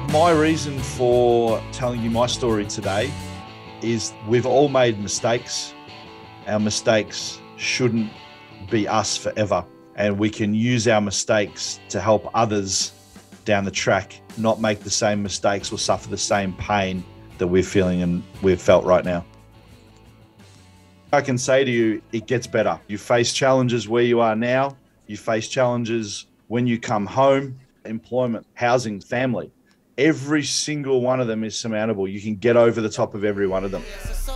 My reason for telling you my story today is we've all made mistakes. Our mistakes shouldn't be us forever. And we can use our mistakes to help others down the track not make the same mistakes or suffer the same pain that we're feeling and we've felt right now. I can say to you, it gets better. You face challenges where you are now. You face challenges when you come home, employment, housing, family. Every single one of them is surmountable. You can get over the top of every one of them.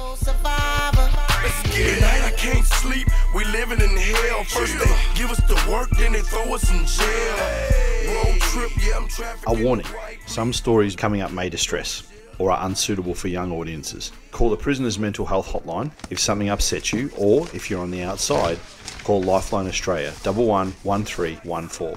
I can't sleep. We living in hell. First they give us the work, then they throw us in jail. Road trip, yeah, I'm traffic. A warning. Some stories coming up may distress or are unsuitable for young audiences. Call the Prisoners Mental Health Hotline if something upsets you, or if you're on the outside, call Lifeline Australia 111314.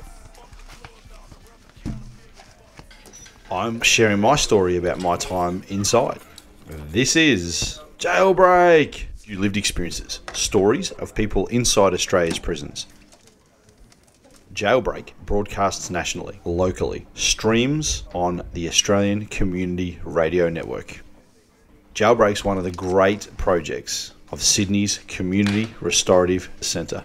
I'm sharing my story about my time inside. This is Jailbreak. You lived experiences, stories of people inside Australia's prisons. Jailbreak broadcasts nationally, locally, streams on the Australian Community Radio Network. Jailbreak's one of the great projects of Sydney's Community Restorative Centre.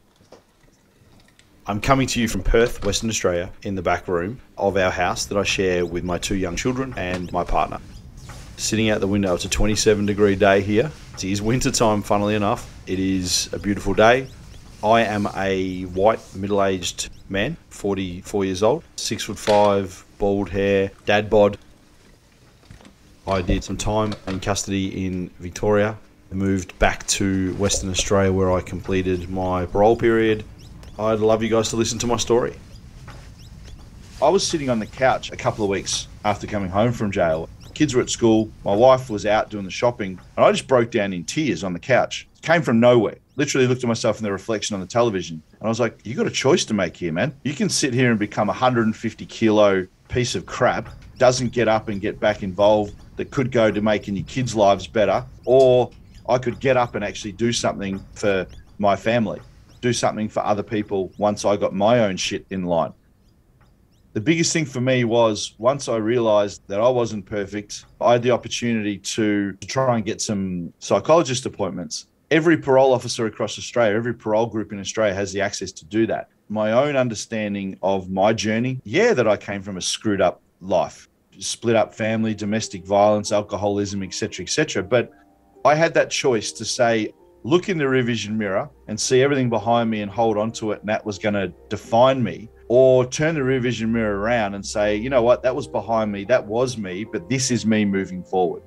I'm coming to you from Perth, Western Australia, in the back room of our house that I share with my two young children and my partner. Sitting out the window, it's a 27-degree day here. It is winter time, funnily enough. It is a beautiful day. I am a white, middle-aged man, 44 years old, 6'5", bald hair, dad bod. I did some time in custody in Victoria. I moved back to Western Australia where I completed my parole period. I'd love you guys to listen to my story. I was sitting on the couch a couple of weeks after coming home from jail. Kids were at school. My wife was out doing the shopping, and I just broke down in tears on the couch. It came from nowhere. Literally looked at myself in the reflection on the television, and I was like, you got a choice to make here, man. You can sit here and become a 150-kilo piece of crap, doesn't get up and get back involved, that could go to making your kids' lives better, or I could get up and actually do something for my family, do something for other people once I got my own shit in line. The biggest thing for me was once I realized that I wasn't perfect, I had the opportunity to try and get some psychologist appointments. Every parole officer across Australia, every parole group in Australia has the access to do that. My own understanding of my journey, that I came from a screwed up life, split up family, domestic violence, alcoholism, etc. But I had that choice to say, look in the rear vision mirror and see everything behind me and hold on to it, and that was going to define me. Or turn the rear vision mirror around and say, you know what, that was behind me, that was me, but this is me moving forward.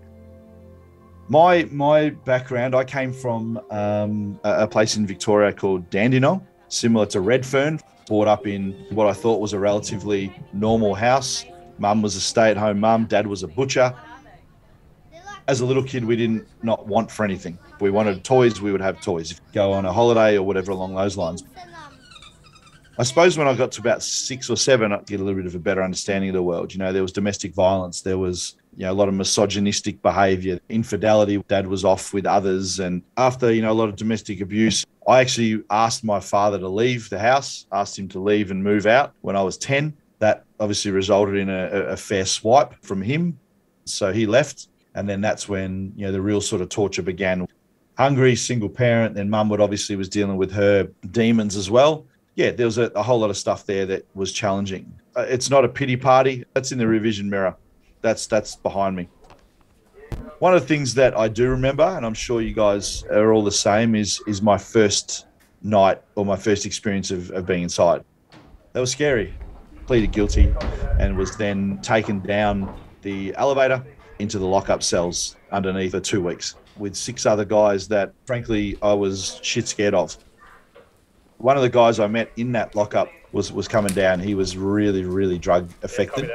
My background, I came from a place in Victoria called Dandenong, similar to Redfern, brought up in what I thought was a relatively normal house. Mum was a stay-at-home mum, dad was a butcher. As a little kid, we didn't not want for anything. If we wanted toys, we would have toys. If we go on a holiday or whatever along those lines. I suppose when I got to about 6 or 7, I get a little bit of a better understanding of the world. There was domestic violence. There was, a lot of misogynistic behavior, infidelity. Dad was off with others. And after, a lot of domestic abuse, I actually asked my father to leave the house, asked him to leave and move out when I was 10. That obviously resulted in a fair swipe from him. So he left. And then that's when, the real sort of torture began. Hungry, single parent. Then mum obviously was dealing with her demons as well. There was a whole lot of stuff there that was challenging. It's not a pity party. That's in the rear vision mirror. That's behind me. One of the things that I do remember, and I'm sure you guys are all the same, is my first night or my first experience of being inside. That was scary. Pleaded guilty and was then taken down the elevator into the lockup cells underneath for 2 weeks with 6 other guys that, frankly, I was shit scared of. One of the guys I met in that lockup was coming down. He was really, really drug affected.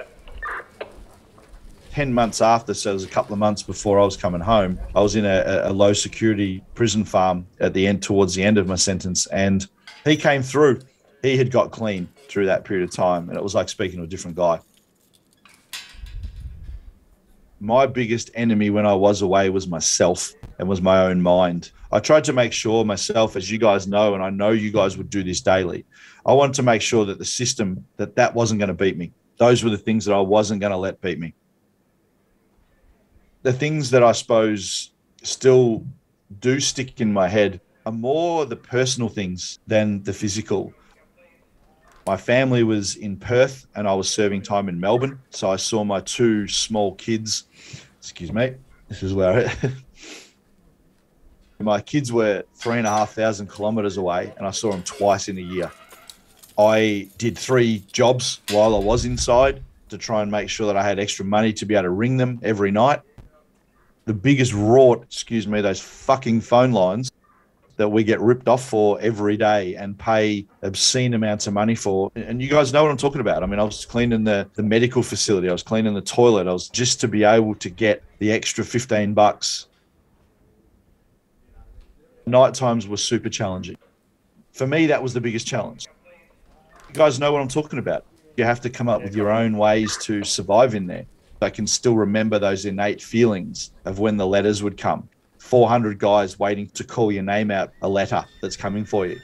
10 months after, so it was a couple of months before I was coming home, I was in a low security prison farm towards the end of my sentence, and he came through. He had got clean through that period of time, and it was like speaking to a different guy. My biggest enemy when I was away was myself and was my own mind. I tried to make sure myself, as you guys know, and I know you guys would do this daily, I wanted to make sure that the system, that wasn't going to beat me. Those were the things that I wasn't going to let beat me. The things that I suppose still do stick in my head are more the personal things than the physical. My family was in Perth and I was serving time in Melbourne. So I saw my two small kids. Excuse me. This is where my kids were 3,500 kilometers away and I saw them twice in a year. I did 3 jobs while I was inside to try and make sure that I had extra money to be able to ring them every night. The biggest rort, those fucking phone lines that we get ripped off for every day and pay obscene amounts of money for. And you guys know what I'm talking about. I mean, I was cleaning the medical facility. I was cleaning the toilet. I was just to be able to get the extra $15. Night times were super challenging. For me, that was the biggest challenge. You guys know what I'm talking about. You have to come up with your own ways to survive in there. I can still remember those innate feelings of when the letters would come. 400 guys waiting to call your name out a letter that's coming for you.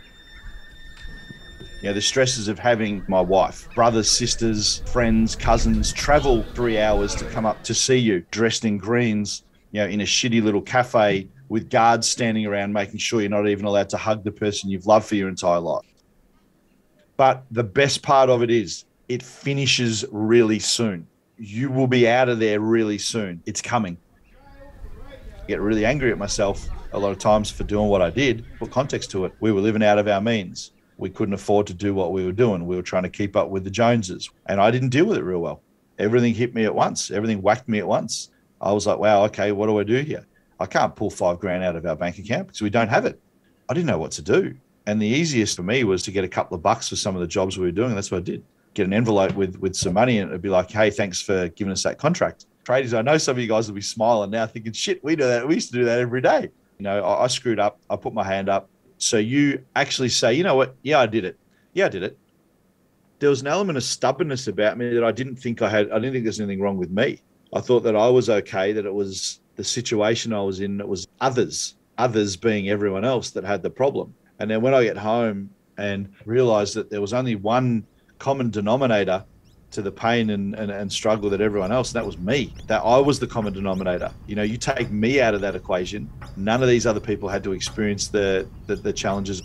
You know, the stresses of having my wife, brothers, sisters, friends, cousins, travel 3 hours to come up to see you dressed in greens, you know, in a shitty little cafe with guards standing around making sure you're not even allowed to hug the person you've loved for your entire life. But the best part of it is it finishes really soon. You will be out of there really soon. It's coming. I get really angry at myself a lot of times for doing what I did. Put context to it. We were living out of our means. We couldn't afford to do what we were doing. We were trying to keep up with the Joneses. And I didn't deal with it real well. Everything hit me at once. Everything whacked me at once. I was like, wow, okay, what do I do here? I can't pull $5,000 out of our bank account because we don't have it. I didn't know what to do. And the easiest for me was to get a couple of bucks for some of the jobs we were doing. And that's what I did. Get an envelope with some money and it'd be like, hey, thanks for giving us that contract. Tradies, I know some of you guys will be smiling now thinking, shit, we do that. We used to do that every day. You know, I screwed up. I put my hand up. So you actually say, you know what? Yeah, I did it. Yeah, I did it. There was an element of stubbornness about me that I didn't think I had. I didn't think there's anything wrong with me. I thought that I was okay, that it was the situation I was in. It was others being everyone else that had the problem. And then when I get home and realized that there was only one common denominator to the pain and struggle that everyone else, and that was me, that I was the common denominator. You know, you take me out of that equation, none of these other people had to experience the challenges.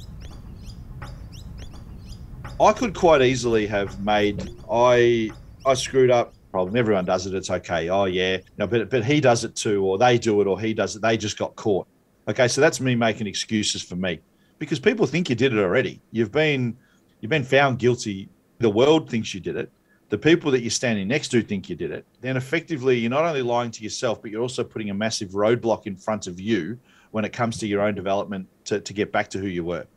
I could quite easily have made, I screwed up, problem, everyone does it, it's okay, oh yeah, no, but he does it too, or they do it, or he does it, they just got caught. Okay, so that's me making excuses for me. Because people think you did it already. You've been found guilty. The world thinks you did it. The people that you're standing next to think you did it. Then effectively, you're not only lying to yourself, but you're also putting a massive roadblock in front of you when it comes to your own development to get back to who you were.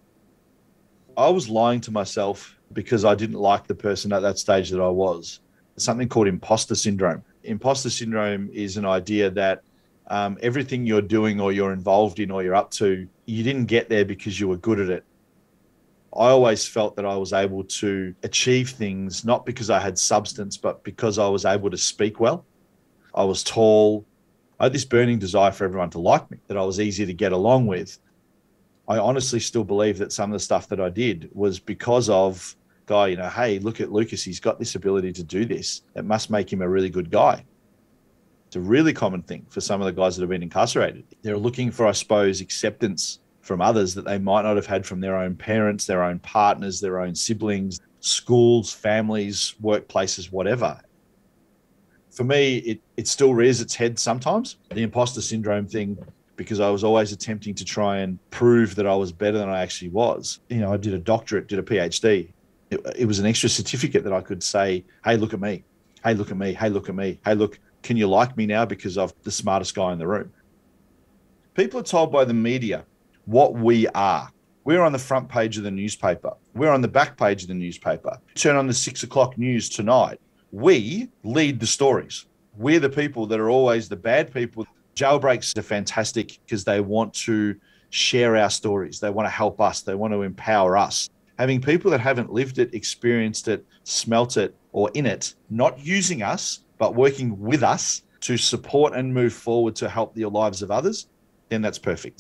I was lying to myself because I didn't like the person at that stage that I was. It's something called imposter syndrome. Imposter syndrome is an idea that everything you're doing or you're involved in or you're up to, you didn't get there because you were good at it. I always felt that I was able to achieve things, not because I had substance, but because I was able to speak well. I was tall. I had this burning desire for everyone to like me, that I was easy to get along with. I honestly still believe that some of the stuff that I did was because of guy, you know, hey, look at Lucas. He's got this ability to do this. It must make him a really good guy. It's a really common thing for some of the guys that have been incarcerated. They're looking for, I suppose, acceptance from others that they might not have had from their own parents, their own partners, their own siblings, schools, families, workplaces, whatever. For me, it still rears its head sometimes, the imposter syndrome thing, because I was always attempting to try and prove that I was better than I actually was. You know, I did a doctorate, did a PhD. It was an extra certificate that I could say, hey, look at me. Hey, look at me. Hey, look at me. Hey, look, can you like me now because I'm the smartest guy in the room? People are told by the media what we are. We're on the front page of the newspaper. We're on the back page of the newspaper. Turn on the 6 o'clock news tonight. We lead the stories. We're the people that are always the bad people. Jailbreaks are fantastic because they want to share our stories. They want to help us. They want to empower us. Having people that haven't lived it, experienced it, smelt it, or in it, not using us, but working with us to support and move forward to help the lives of others, then that's perfect.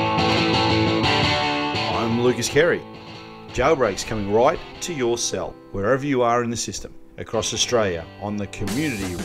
I'm Lucas Carey. Jailbreak's coming right to your cell. wherever you are in the system, across Australia, on the Community